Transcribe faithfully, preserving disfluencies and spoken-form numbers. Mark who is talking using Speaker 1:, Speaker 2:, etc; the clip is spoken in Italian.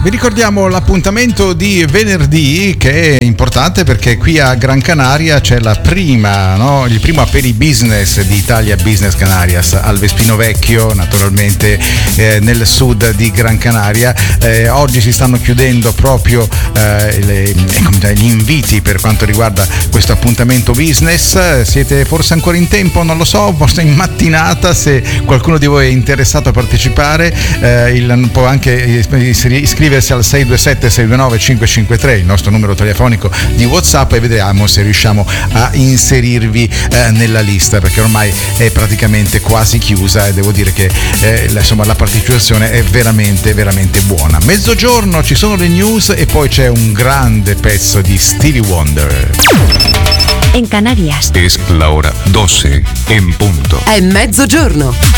Speaker 1: Vi ricordiamo l'appuntamento di venerdì, che è importante perché qui a Gran Canaria c'è la prima, no? il primo Aperibusiness di Italia Business Canarias al Vespino Vecchio, naturalmente eh, nel sud di Gran Canaria. Eh, oggi si stanno chiudendo proprio eh, le, gli inviti per quanto riguarda questo appuntamento business. Siete forse ancora in tempo, non lo so, forse in mattinata, se qualcuno di voi è interessato a partecipare eh, il, può anche iscriversi al sei due sette sei due nove cinque cinque tre, il nostro numero telefonico di WhatsApp, e vediamo se riusciamo a inserirvi eh, nella lista, perché ormai è praticamente quasi chiusa e devo dire che eh, insomma la partecipazione è veramente veramente buona. Mezzogiorno ci sono le news e poi c'è un grande pezzo di Stevie Wonder.
Speaker 2: En Canarias
Speaker 3: es la hora doce en punto.
Speaker 2: è mezzogiorno.